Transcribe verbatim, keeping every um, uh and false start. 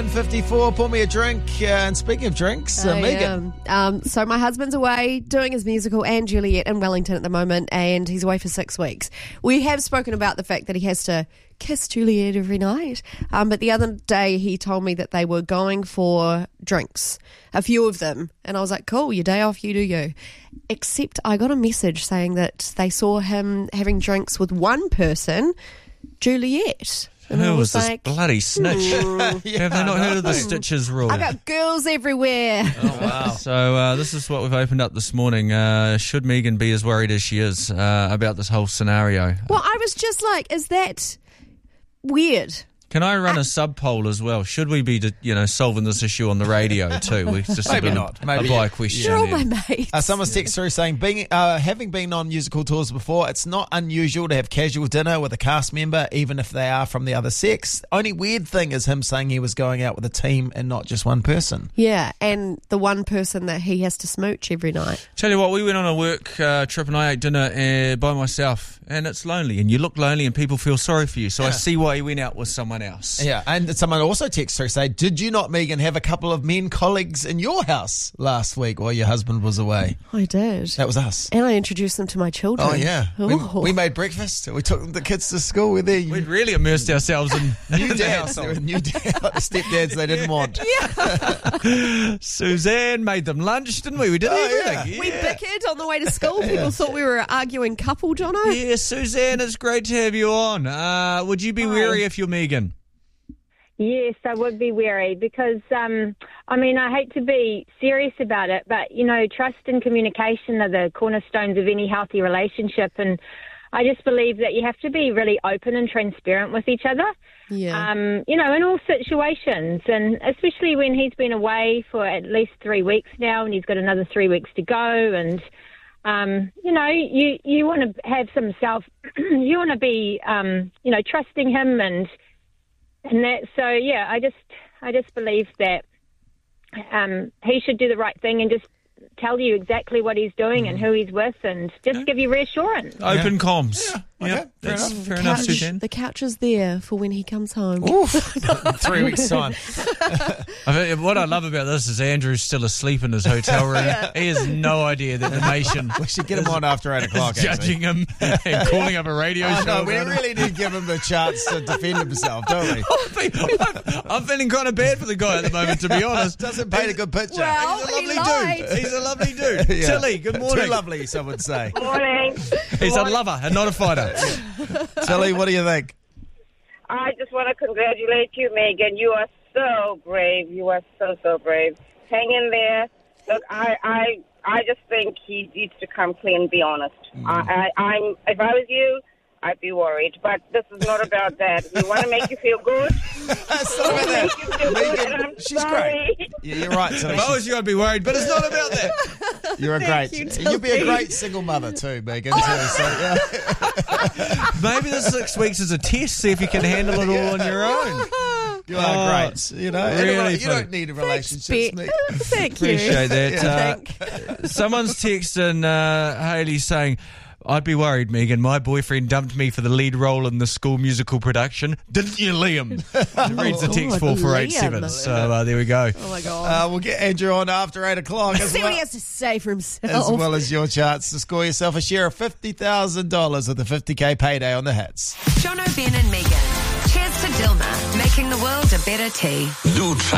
seven fifty-four, pour me a drink. Uh, and speaking of drinks, uh, I Megan. am. Um, so my husband's away doing his musical and Juliet in Wellington at the moment, and he's away for six weeks. We have spoken about the fact that he has to kiss Juliet every night. Um, but the other day he told me that they were going for drinks, a few of them. And I was like, cool, your day off, you do you. Except I got a message saying that they saw him having drinks with one person, Juliet. And Who I was, was this like, bloody snitch? Yeah, Have they not I heard of the know. Stitches rule? I got girls everywhere. Oh, wow. So uh, this is what we've opened up this morning. Uh, should Megan be as worried as she is uh, about this whole scenario? Well, I was just like, is that weird? Can I run a sub poll as well? Should we be, you know, solving this issue on the radio too? We just Maybe a bit not. of Maybe, a by yeah. question. They're all there. my mates. Uh, someone's text through saying, being, uh, having been on musical tours before, it's not unusual to have casual dinner with a cast member, even if they are from the other sex. Only weird thing is him saying he was going out with a team and not just one person. Yeah, and the one person that he has to smooch every night. Tell you what, we went on a work uh, trip and I ate dinner uh, by myself, and it's lonely, and you look lonely, and people feel sorry for you. So I Yeah. see why he went out with someone else. Yeah, and someone also texts through say, did you not, Megan, have a couple of men colleagues in your house last week while your husband was away? I did. That was us. And I introduced them to my children. Oh, yeah. We, Ooh. we made breakfast. We took the kids to school. We're there. We'd really immersed ourselves in New the dads. There were household. new dad, stepdads they didn't want. Suzanne made them lunch, didn't we? We did Oh, everything. yeah. We bickered on the way to school. People thought we were an arguing couple, Jono. Yeah, Suzanne, it's great to have you on. Uh, would you be Hi. wary if you're Megan? Yes, I would be wary because, um, I mean, I hate to be serious about it, but, you know, trust and communication are the cornerstones of any healthy relationship. And I just believe that you have to be really open and transparent with each other, Yeah. um, you know, in all situations. And especially when he's been away for at least three weeks now and he's got another three weeks to go. And, um, you know, you, you want to have some self, you want to be, um, you know, trusting him and, And that, so yeah, I just, I just believe that um, he should do the right thing and just tell you exactly what he's doing and who he's with, and just give you reassurance. Open comms. Yeah, Yeah, okay, fair that's enough. fair The enough, couch- Suzanne. The couch is there for when he comes home. Oof. Three weeks' time. I mean, what I love about this is Andrew's still asleep in his hotel room. He has no idea that the nation We should get him on after eight is o'clock. judging him and calling up a radio I show. know, we about it. really need to give him the chance to defend himself, don't we? I'm, I'm feeling kind of bad for the guy at the moment, to be honest. Doesn't paint a good picture. Well, He's a he lovely lied. dude. He's a lovely dude. Yeah. Tilly, good morning. Too lovely, some would say. Morning. He's a lover and not a fighter. Tilly, what do you think? I just want to congratulate you, Megan. You are so brave. You are so, so brave. Hang in there. Look, I, I, I just think he needs to come clean and be honest. I, I, I'm, if I was you, I'd be worried. But this is not about that. We want to make you feel good. Stop with Make you feel that. good, and Megan, I'm she's sorry. great. Yeah, you're right, Tilly. If I was you, I'd be worried, but it's not about that. You're a great. you, You'll be a Tilly. great single mother too, Megan. Too, so, yeah. Maybe the six weeks is a test, see if you can handle it all on your own. You are Oh, great. You know, really Anyway, you funny. don't need a Thanks, relationship. Bet. Thank you. Appreciate that. I Uh, think. someone's texting uh, Hayley saying, I'd be worried, Megan. My boyfriend dumped me for the lead role in the School Musical production. Didn't you, Liam? Reads the text God, four four eight seven. Liam. So uh, there we go. Oh my God. Uh, we'll get Andrew on after eight o'clock as See what well, he has to say for as himself. well as your chance to score yourself a share of fifty thousand dollars with a fifty K payday on the Hits. Jono, Ben and Megan. Cheers to Dilma, making the world a better tea.